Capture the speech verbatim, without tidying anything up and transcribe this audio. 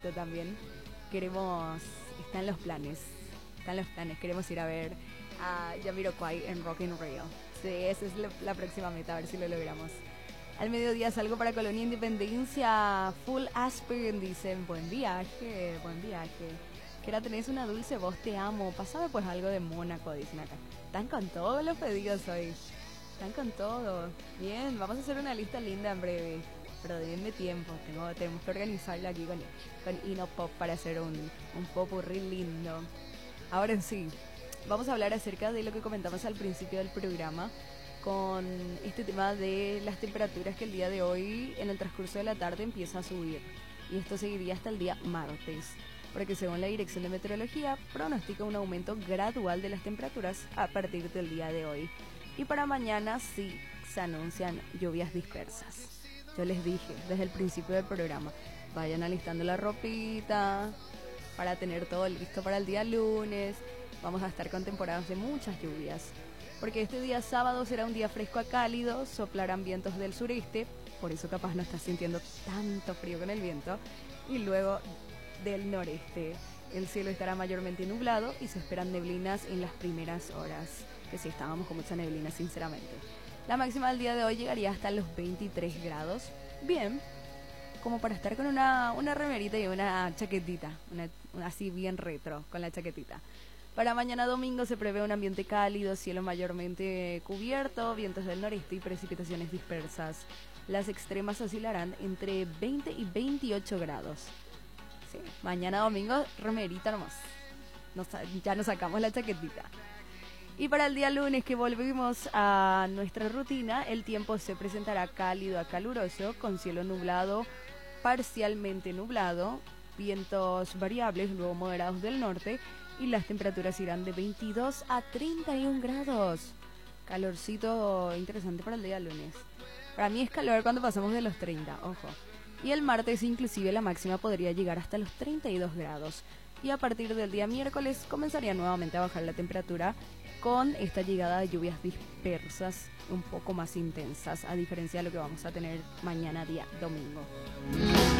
poquito también. Queremos, están los planes, están los planes, queremos ir a ver a Jamiroquai en Rock in Rio. Sí, esa es la, la próxima meta, a ver si lo logramos. Al mediodía salgo para Colonia Independencia, full aspirin, dicen, buen viaje, buen viaje. Que la tenés una dulce voz, te amo, pasame pues algo de Mónaco, dicen acá. Están con todos los pedidos hoy, están con todo. Bien, vamos a hacer una lista linda en breve, pero denme tiempo, tengo, tenemos que organizarla aquí con, con Inopop para hacer un, un popurrí lindo. Ahora sí, vamos a hablar acerca de lo que comentamos al principio del programa, con este tema de las temperaturas que el día de hoy, en el transcurso de la tarde, empieza a subir. Y esto seguiría hasta el día martes, porque según la Dirección de Meteorología, pronostica un aumento gradual de las temperaturas a partir del día de hoy. Y para mañana sí se anuncian lluvias dispersas. Yo les dije desde el principio del programa, vayan alistando la ropita para tener todo listo para el día lunes. Vamos a estar con temporadas de muchas lluvias, porque este día sábado será un día fresco a cálido, soplarán vientos del sureste, por eso capaz no estás sintiendo tanto frío con el viento, y luego del noreste. El cielo estará mayormente nublado y se esperan neblinas en las primeras horas, que sí estábamos con mucha neblina sinceramente. La máxima del día de hoy llegaría hasta los veintitrés grados, bien, como para estar con una, una remerita y una chaquetita, una, una así bien retro con la chaquetita. Para mañana domingo se prevé un ambiente cálido, cielo mayormente cubierto, vientos del noreste y precipitaciones dispersas. Las extremas oscilarán entre veinte y veintiocho grados. Sí, mañana domingo, remerita nomás. Nos, ya nos sacamos la chaquetita. Y para el día lunes, que volvimos a nuestra rutina, el tiempo se presentará cálido a caluroso, con cielo nublado, parcialmente nublado, vientos variables, luego moderados del norte, y las temperaturas irán de veintidós a treinta y un grados. Calorcito interesante para el día lunes. Para mí es calor cuando pasamos de los treinta, ojo. Y el martes inclusive la máxima podría llegar hasta los treinta y dos grados. Y a partir del día miércoles comenzaría nuevamente a bajar la temperatura, con esta llegada de lluvias dispersas un poco más intensas, a diferencia de lo que vamos a tener mañana día domingo.